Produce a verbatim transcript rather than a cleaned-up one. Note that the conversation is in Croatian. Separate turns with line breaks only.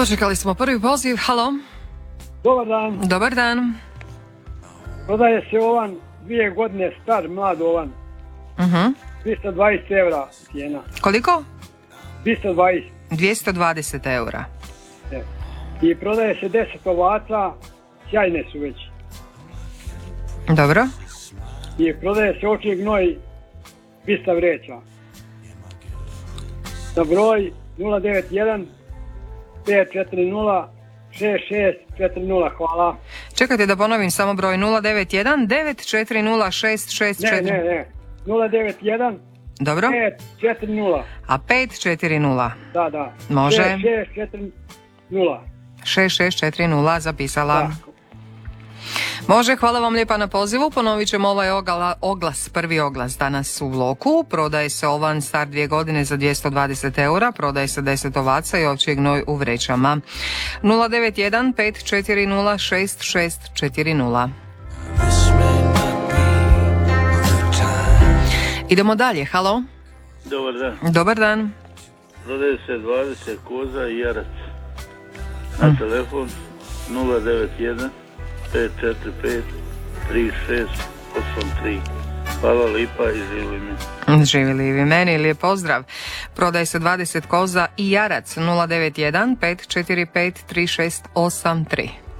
Dočekali smo prvi poziv. Halo.
Dobar dan.
Dobar dan.
Prodaje se ovan dvije godine star, mlad ovan.
Uh-huh.
dvjesto dvadeset eura cijena.
Koliko?
dvjesto dvadeset.
dvjesto dvadeset eura.
E. I prodaje se deset ovaca, sjajne su već.
Dobro.
I prodaje se očiji gnoj dvjesto vreća. Na broj nula devet jedan pet četiri nula šest šest četiri nula. Hvala.
Čekajte da ponovim samo broj nula devet jedan devet četiri nula šest šest četiri.
Ne, ne, ne. nula devet jedan
Dobro.
pet četiri nula.
A pet četiri nula.
Da, da.
Može.
šest šest četiri nula.
šest šest četiri nula zapisala.
Da.
Može, hvala vam lijepa na pozivu. Ponovit ćemo ovaj ogla, oglas, prvi oglas danas u bloku. Prodaje se ovan star dvije godine za dvjesto dvadeset eura. Prodaje se deset ovaca i ovčji gnoj u vrećama. nula devet jedan pet četiri nula šest šest četiri nula. Idemo dalje, halo.
Dobar dan.
Dobar dan.
Prodaje se dvadeset koza i jarac. Na mm. telefon nula devet jedan pet četiri pet tri šest osam tri. Hvala lipa i živi mi.
Živjeli i vi meni, lijep pozdrav. Prodaje se dvadeset koza i jarac nula devet jedan pet četiri pet tri šest osam tri.